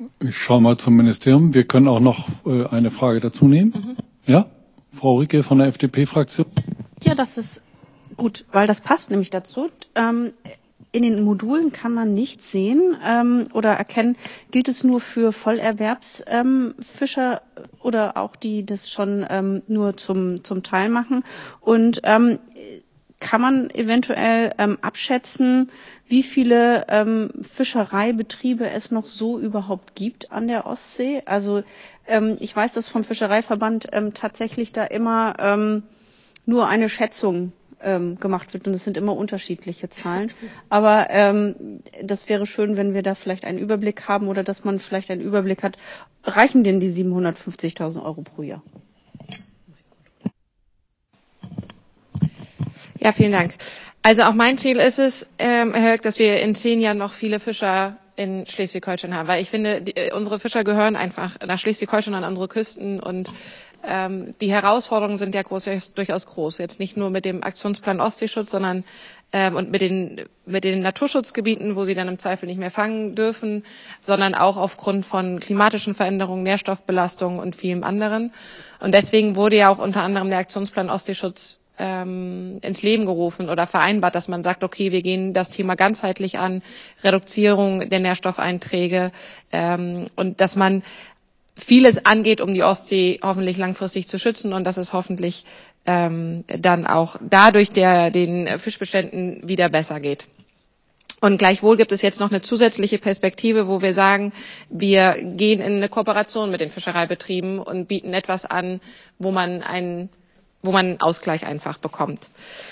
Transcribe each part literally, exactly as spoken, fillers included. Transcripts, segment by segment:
Ich schaue mal zum Ministerium. Wir können auch noch äh, eine Frage dazu nehmen. Mhm. Ja? Frau Ricke von der F D P-Fraktion. Ja, das ist gut, weil das passt nämlich dazu. Ähm, in den Modulen kann man nicht sehen ähm, oder erkennen, gilt es nur für Vollerwerbsfischer ähm, oder auch die das schon ähm, nur zum, zum Teil machen. Und ähm, kann man eventuell ähm, abschätzen, wie viele ähm, Fischereibetriebe es noch so überhaupt gibt an der Ostsee? Also ähm, ich weiß, dass vom Fischereiverband ähm, tatsächlich da immer ähm, nur eine Schätzung ähm, gemacht wird und es sind immer unterschiedliche Zahlen. Aber ähm, das wäre schön, wenn wir da vielleicht einen Überblick haben oder dass man vielleicht einen Überblick hat. Reichen denn die siebenhundertfünfzigtausend Euro pro Jahr? Ja, vielen Dank. Also auch mein Ziel ist es, ähm, Herr Höck, dass wir in zehn Jahren noch viele Fischer in Schleswig-Holstein haben, weil ich finde, die, unsere Fischer gehören einfach nach Schleswig-Holstein an unsere Küsten und ähm, die Herausforderungen sind ja groß, durchaus groß. Jetzt nicht nur mit dem Aktionsplan Ostseeschutz, sondern ähm, und mit den mit den Naturschutzgebieten, wo sie dann im Zweifel nicht mehr fangen dürfen, sondern auch aufgrund von klimatischen Veränderungen, Nährstoffbelastung und vielem anderen. Und deswegen wurde ja auch unter anderem der Aktionsplan Ostseeschutz ähm, ins Leben gerufen oder vereinbart, dass man sagt, okay, wir gehen das Thema ganzheitlich an, Reduzierung der Nährstoffeinträge ähm, und dass man vieles angeht, um die Ostsee hoffentlich langfristig zu schützen und dass es hoffentlich ähm, dann auch dadurch der den Fischbeständen wieder besser geht. Und gleichwohl gibt es jetzt noch eine zusätzliche Perspektive, wo wir sagen, wir gehen in eine Kooperation mit den Fischereibetrieben und bieten etwas an, wo man einen wo man einen Ausgleich einfach bekommt.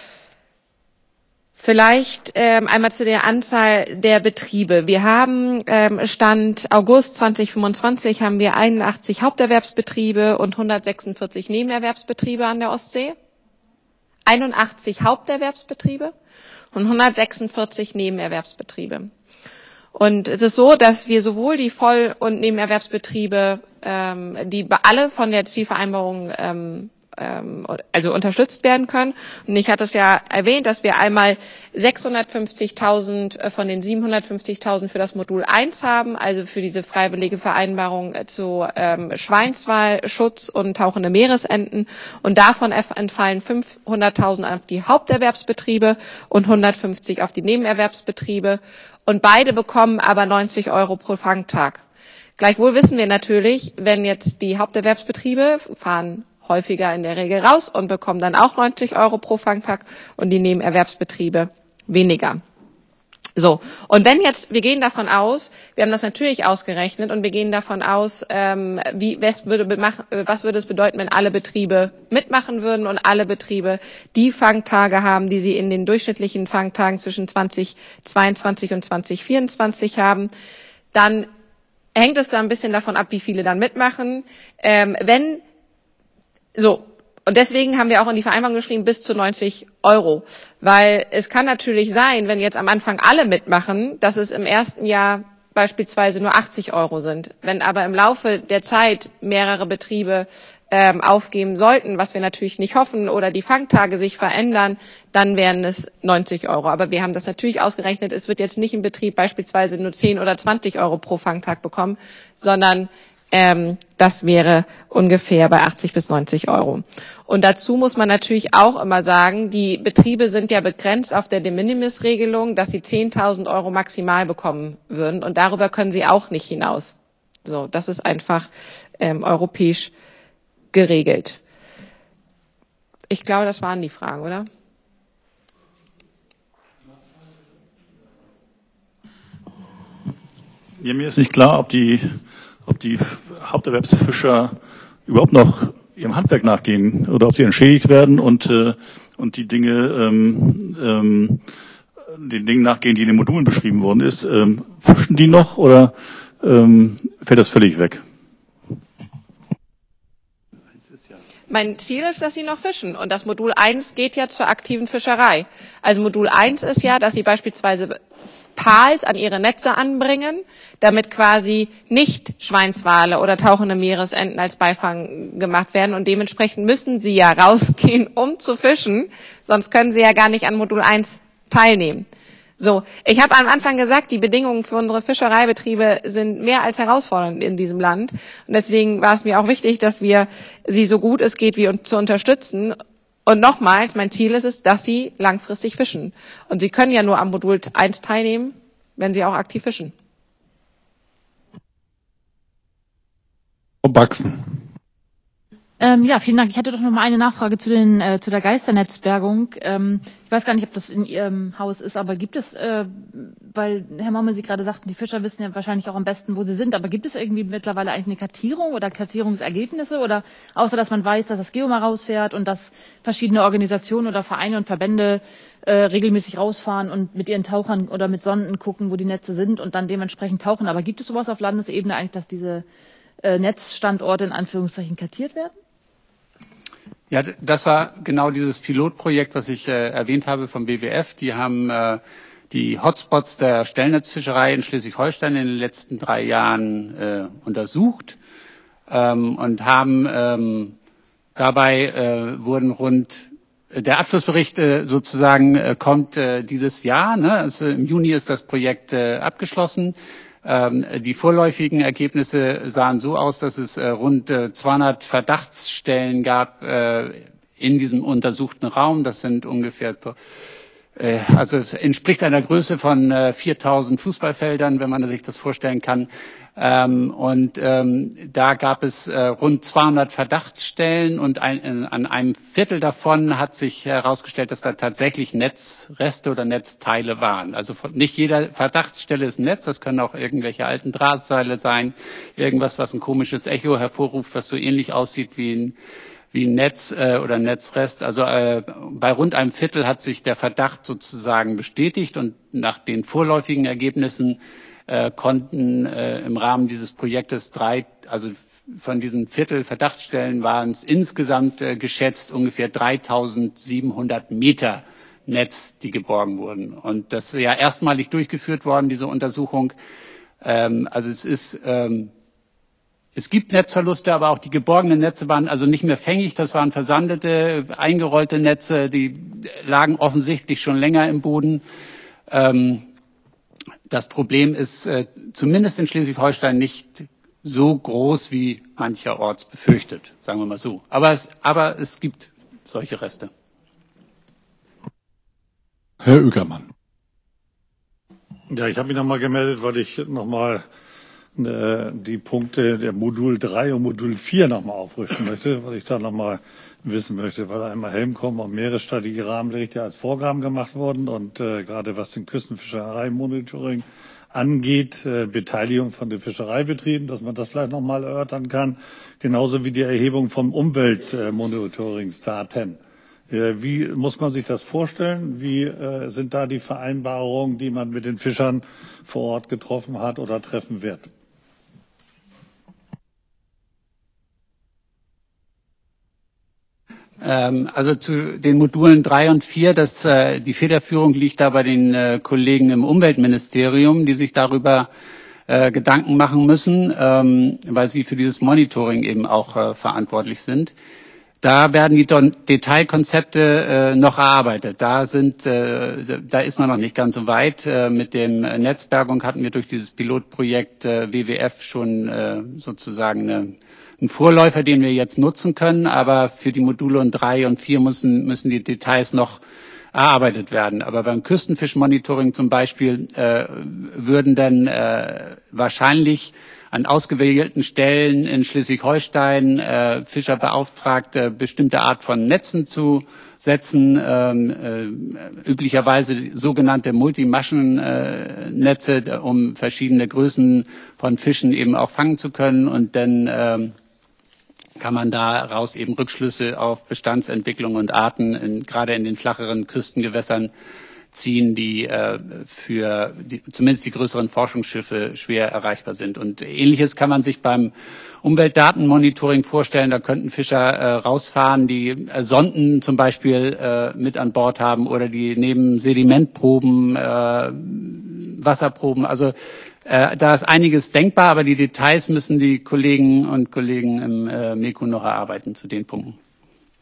Vielleicht ähm, einmal zu der Anzahl der Betriebe. Wir haben ähm, Stand August zweitausendfünfundzwanzig haben wir einundachtzig Haupterwerbsbetriebe und hundertsechsundvierzig Nebenerwerbsbetriebe an der Ostsee. einundachtzig Haupterwerbsbetriebe und hundertsechsundvierzig Nebenerwerbsbetriebe. Und es ist so, dass wir sowohl die Voll- und Nebenerwerbsbetriebe, ähm, die alle von der Zielvereinbarung ähm, also unterstützt werden können. Und ich hatte es ja erwähnt, dass wir einmal sechshundertfünfzigtausend von den siebenhundertfünfzigtausend für das Modul eins haben, also für diese freiwillige Vereinbarung zu ähm, Schweinswalschutz und tauchende Meeresenten. Und davon entfallen fünfhunderttausend auf die Haupterwerbsbetriebe und hundertfünfzig auf die Nebenerwerbsbetriebe. Und beide bekommen aber neunzig Euro pro Fangtag. Gleichwohl wissen wir natürlich, wenn jetzt die Haupterwerbsbetriebe fahren häufiger in der Regel raus und bekommen dann auch neunzig Euro pro Fangtag und die Nebenerwerbsbetriebe weniger. So, und wenn jetzt, wir gehen davon aus, wir haben das natürlich ausgerechnet und wir gehen davon aus, ähm, wie, was würde, was würde es bedeuten, wenn alle Betriebe mitmachen würden und alle Betriebe die Fangtage haben, die sie in den durchschnittlichen Fangtagen zwischen zweitausendzweiundzwanzig und zweitausendvierundzwanzig haben, dann hängt es da ein bisschen davon ab, wie viele dann mitmachen. Ähm, wenn So, und deswegen haben wir auch in die Vereinbarung geschrieben, bis zu neunzig Euro. Weil es kann natürlich sein, wenn jetzt am Anfang alle mitmachen, dass es im ersten Jahr beispielsweise nur achtzig Euro sind. Wenn aber im Laufe der Zeit mehrere Betriebe ähm, aufgeben sollten, was wir natürlich nicht hoffen, oder die Fangtage sich verändern, dann wären es neunzig Euro. Aber wir haben das natürlich ausgerechnet, es wird jetzt nicht ein Betrieb beispielsweise nur zehn oder zwanzig Euro pro Fangtag bekommen, sondern Ähm, das wäre ungefähr bei achtzig bis neunzig Euro. Und dazu muss man natürlich auch immer sagen, die Betriebe sind ja begrenzt auf der De-Minimis-Regelung, dass sie zehntausend Euro maximal bekommen würden. Und darüber können sie auch nicht hinaus. So, das ist einfach ähm, europäisch geregelt. Ich glaube, das waren die Fragen, oder? Ja, mir ist nicht klar, ob die ob die Haupterwerbsfischer überhaupt noch ihrem Handwerk nachgehen oder ob sie entschädigt werden und äh, und die Dinge ähm, ähm, den Dingen nachgehen, die in den Modulen beschrieben worden ist. Ähm, fischen die noch oder ähm, fällt das völlig weg? Mein Ziel ist, dass sie noch fischen. Und das Modul eins geht ja zur aktiven Fischerei. Also Modul eins ist ja, dass sie beispielsweise Pals an ihre Netze anbringen, damit quasi nicht Schweinswale oder tauchende Meeresenten als Beifang gemacht werden. Und dementsprechend müssen sie ja rausgehen, um zu fischen. Sonst können sie ja gar nicht an Modul eins teilnehmen. So, ich habe am Anfang gesagt, die Bedingungen für unsere Fischereibetriebe sind mehr als herausfordernd in diesem Land. Und deswegen war es mir auch wichtig, dass wir sie so gut es geht wie uns zu unterstützen. Und nochmals, mein Ziel ist es, dass sie langfristig fischen. Und sie können ja nur am Modul eins teilnehmen, wenn sie auch aktiv fischen. Frau Baxen. Ähm, ja, vielen Dank. Ich hatte doch noch mal eine Nachfrage zu den äh, zu der Geisternetzbergung. Ähm, ich weiß gar nicht, ob das in Ihrem Haus ist, aber gibt es, äh, weil Herr Mommel Sie gerade sagten, die Fischer wissen ja wahrscheinlich auch am besten, wo sie sind, aber gibt es irgendwie mittlerweile eigentlich eine Kartierung oder Kartierungsergebnisse oder außer, dass man weiß, dass das Geomar rausfährt und dass verschiedene Organisationen oder Vereine und Verbände äh, regelmäßig rausfahren und mit ihren Tauchern oder mit Sonden gucken, wo die Netze sind und dann dementsprechend tauchen. Aber gibt es sowas auf Landesebene eigentlich, dass diese äh, Netzstandorte in Anführungszeichen kartiert werden? Ja, das war genau dieses Pilotprojekt, was ich äh, erwähnt habe vom B W F. Die haben äh, die Hotspots der Stellnetzfischerei in Schleswig-Holstein in den letzten drei Jahren äh, untersucht ähm, und haben ähm, dabei äh, wurden rund der Abschlussbericht äh, sozusagen äh, kommt äh, dieses Jahr. Ne? Also im Juni ist das Projekt äh, abgeschlossen. Die vorläufigen Ergebnisse sahen so aus, dass es rund zweihundert Verdachtsstellen gab in diesem untersuchten Raum. Das sind ungefähr, also es entspricht einer Größe von viertausend Fußballfeldern, wenn man sich das vorstellen kann. Und da gab es rund zweihundert Verdachtsstellen und ein, an einem Viertel davon hat sich herausgestellt, dass da tatsächlich Netzreste oder Netzteile waren. Also nicht jeder Verdachtsstelle ist ein Netz, das können auch irgendwelche alten Drahtseile sein, irgendwas, was ein komisches Echo hervorruft, was so ähnlich aussieht wie ein wie ein Netz äh, oder ein Netzrest. Also äh, bei rund einem Viertel hat sich der Verdacht sozusagen bestätigt und nach den vorläufigen Ergebnissen äh, konnten äh, im Rahmen dieses Projektes drei, also von diesen Viertel Verdachtsstellen waren es insgesamt äh, geschätzt ungefähr dreitausendsiebenhundert Meter Netz, die geborgen wurden. Und das ist ja erstmalig durchgeführt worden, diese Untersuchung. Ähm, also es ist ähm, Es gibt Netzverluste, aber auch die geborgenen Netze waren also nicht mehr fängig. Das waren versandete, eingerollte Netze, die lagen offensichtlich schon länger im Boden. Ähm, das Problem ist äh, zumindest in Schleswig-Holstein nicht so groß, wie mancherorts befürchtet, sagen wir mal so. Aber es, aber es gibt solche Reste. Herr Ueckermann. Ja, ich habe mich nochmal gemeldet, weil ich nochmal die Punkte der Modul drei und Modul vier nochmal aufrüsten möchte, weil ich da nochmal wissen möchte, weil einmal Helmkom und Meeresstrategie Rahmenberichte als Vorgaben gemacht wurden und äh, gerade was den Küstenfischereimonitoring angeht, äh, Beteiligung von den Fischereibetrieben, dass man das vielleicht nochmal erörtern kann, genauso wie die Erhebung von Umweltmonitoringsdaten. Äh, wie muss man sich das vorstellen? Wie äh, sind da die Vereinbarungen, die man mit den Fischern vor Ort getroffen hat oder treffen wird? Also zu den Modulen drei und vier, das, äh, die Federführung liegt da bei den äh, Kollegen im Umweltministerium, die sich darüber äh, Gedanken machen müssen, ähm, weil sie für dieses Monitoring eben auch äh, verantwortlich sind. Da werden die Detailkonzepte äh, noch erarbeitet. Da sind, äh, da ist man noch nicht ganz so weit. Äh, mit dem Netzbergung hatten wir durch dieses Pilotprojekt äh, W W F schon äh, sozusagen eine ein Vorläufer, den wir jetzt nutzen können, aber für die Module und drei und vier müssen, müssen die Details noch erarbeitet werden. Aber beim Küstenfischmonitoring zum Beispiel äh, würden dann äh, wahrscheinlich an ausgewählten Stellen in Schleswig-Holstein äh, Fischer beauftragt, äh, bestimmte Art von Netzen zu setzen, ähm, äh, üblicherweise sogenannte Multimaschennetze, äh, um verschiedene Größen von Fischen eben auch fangen zu können und dann ähm, kann man daraus eben Rückschlüsse auf Bestandsentwicklung und Arten in, gerade in den flacheren Küstengewässern ziehen, die äh, für die, zumindest die größeren Forschungsschiffe schwer erreichbar sind. Und Ähnliches kann man sich beim Umweltdatenmonitoring vorstellen. Da könnten Fischer äh, rausfahren, die äh, Sonden zum Beispiel äh, mit an Bord haben oder die neben Sedimentproben, äh, Wasserproben, also Äh, da ist einiges denkbar, aber die Details müssen die Kollegen und Kollegen im äh, MECO noch erarbeiten zu den Punkten.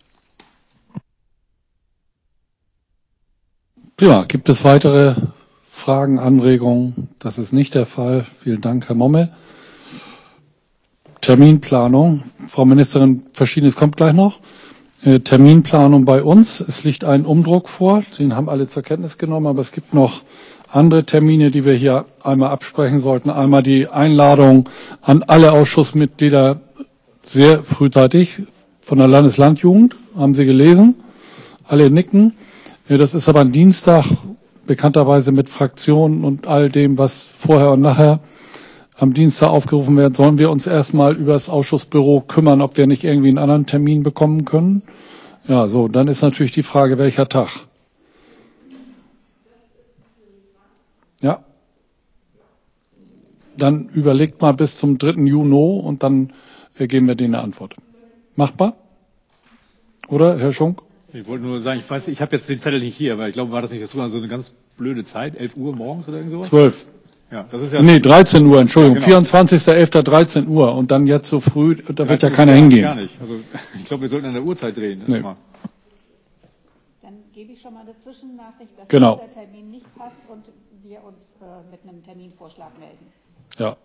Prima. Gibt es weitere Fragen, Anregungen? Das ist nicht der Fall. Vielen Dank, Herr Momme. Terminplanung. Frau Ministerin, Verschiedenes kommt gleich noch. Äh, Terminplanung bei uns. Es liegt ein Umdruck vor. Den haben alle zur Kenntnis genommen, aber es gibt noch andere Termine, die wir hier einmal absprechen sollten. Einmal die Einladung an alle Ausschussmitglieder sehr frühzeitig von der Landeslandjugend. Haben Sie gelesen? Alle nicken. Äh, das ist aber ein Dienstag, bekannterweise mit Fraktionen und all dem, was vorher und nachher am Dienstag aufgerufen wird, sollen wir uns erstmal über das Ausschussbüro kümmern, ob wir nicht irgendwie einen anderen Termin bekommen können. Ja, so, dann ist natürlich die Frage, welcher Tag. Ja. Dann überlegt mal bis zum dritten Juni und dann äh, geben wir denen eine Antwort. Machbar? Oder, Herr Schunk? Ich wollte nur sagen, ich weiß, ich habe jetzt den Zettel nicht hier, weil ich glaube, war das nicht das war so eine ganz blöde Zeit, elf Uhr morgens oder irgend sowas? zwölf. Ja, das ist ja. Nee, dreizehn Uhr, Entschuldigung, Ja, genau. vierundzwanzigster elfter dreizehn Uhr und dann jetzt so früh, da wird ja keiner Uhr hingehen. Gar nicht. Also ich glaube, wir sollten an der Uhrzeit drehen. Nee. Mal. Dann gebe ich schon mal eine Zwischennachricht, dass Genau. dieser Termin nicht passt und wir uns äh, mit einem Terminvorschlag melden. Ja.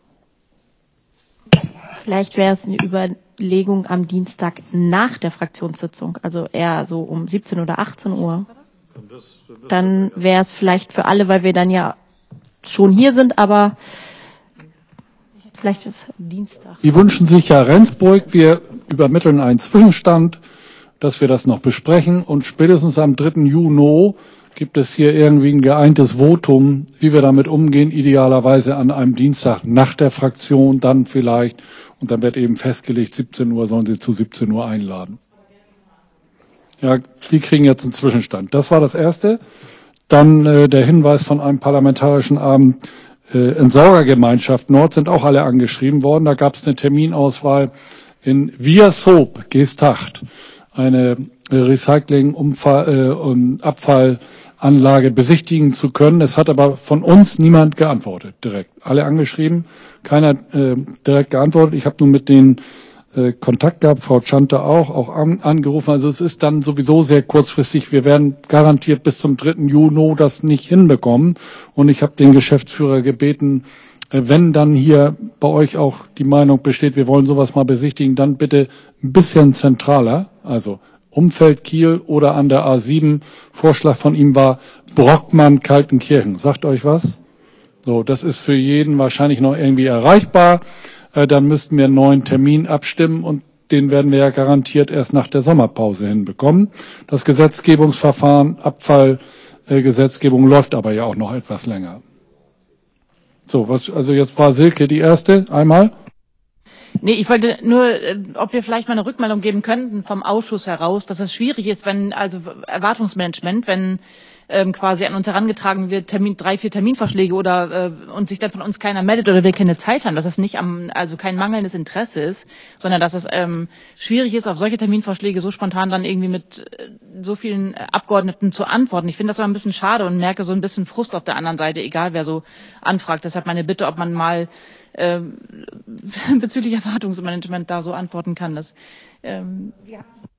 Vielleicht wäre es eine Überlegung am Dienstag nach der Fraktionssitzung, also eher so um siebzehn oder achtzehn Uhr. Dann wäre es vielleicht für alle, weil wir dann ja schon hier sind, aber vielleicht ist Dienstag. Die wünschen sich ja Rendsburg. Wir übermitteln einen Zwischenstand, dass wir das noch besprechen. Und spätestens am dritten Juni gibt es hier irgendwie ein geeintes Votum, wie wir damit umgehen, idealerweise an einem Dienstag nach der Fraktion dann vielleicht. Und dann wird eben festgelegt, siebzehn Uhr sollen Sie zu siebzehn Uhr einladen. Ja, die kriegen jetzt einen Zwischenstand. Das war das Erste. Dann äh, der Hinweis von einem parlamentarischen Abend. Äh, Entsorgergemeinschaft Nord sind auch alle angeschrieben worden. Da gab es eine Terminauswahl in Viersoop, Geesthacht, eine Recycling-Abfallanlage besichtigen zu können. Es hat aber von uns niemand geantwortet, direkt. Alle angeschrieben, keiner äh, direkt geantwortet. Ich habe nun mit denen äh, Kontakt gehabt, Frau Czanta auch, auch an, angerufen. Also es ist dann sowieso sehr kurzfristig. Wir werden garantiert bis zum dritten Juni das nicht hinbekommen. Und ich habe den Geschäftsführer gebeten, äh, wenn dann hier bei euch auch die Meinung besteht, wir wollen sowas mal besichtigen, dann bitte ein bisschen zentraler, also Umfeld Kiel oder an der A sieben. Vorschlag von ihm war Brockmann, Kaltenkirchen. Sagt euch was? So, das ist für jeden wahrscheinlich noch irgendwie erreichbar. Äh, dann müssten wir einen neuen Termin abstimmen und den werden wir ja garantiert erst nach der Sommerpause hinbekommen. Das Gesetzgebungsverfahren, Abfallgesetzgebung äh, läuft aber ja auch noch etwas länger. So, was, also jetzt war Silke die erste, einmal. Nee, ich wollte nur, äh, ob wir vielleicht mal eine Rückmeldung geben könnten vom Ausschuss heraus, dass es schwierig ist, wenn, also Erwartungsmanagement, wenn ähm, quasi an uns herangetragen wird, Termin, drei, vier Terminvorschläge oder äh, und sich dann von uns keiner meldet oder wir keine Zeit haben, dass es nicht am, also kein mangelndes Interesse ist, sondern dass es ähm, schwierig ist, auf solche Terminvorschläge so spontan dann irgendwie mit äh, so vielen Abgeordneten zu antworten. Ich finde das aber ein bisschen schade und merke so ein bisschen Frust auf der anderen Seite, egal wer so anfragt. Deshalb meine Bitte, ob man mal ähm, bezüglich Erwartungsmanagement da so antworten kann. Das, ähm, ja.